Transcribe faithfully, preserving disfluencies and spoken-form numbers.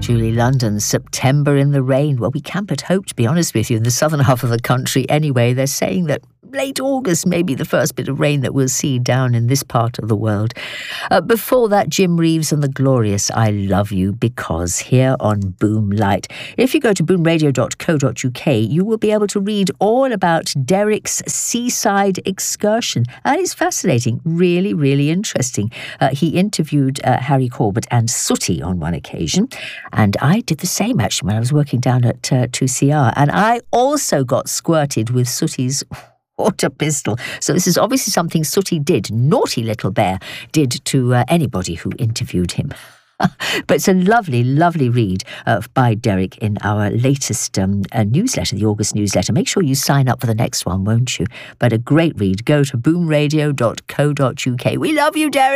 Julie London, September in the Rain. Well, we can but hope, to be honest with you, in the southern half of the country anyway. They're saying that late August may be the first bit of rain that we'll see down in this part of the world. Uh, before that, Jim Reeves and the glorious I Love You Because, here on Boom Light. If you go to boom radio dot co dot uk, you will be able to read all about Derek's seaside excursion. And it's fascinating, really, really interesting. Uh, he interviewed uh, Harry Corbett and Sooty on one occasion, and I did the same actually when I was working down at uh, two C R, and I also got squirted with Sooty's water pistol. So this is obviously something Sooty did, naughty little bear, did to uh, anybody who interviewed him. But it's a lovely, lovely read uh, by Derek in our latest um, uh, newsletter, the August newsletter. Make sure you sign up for the next one, won't you? But a great read. Go to boom radio dot co dot uk. We love you, Derek.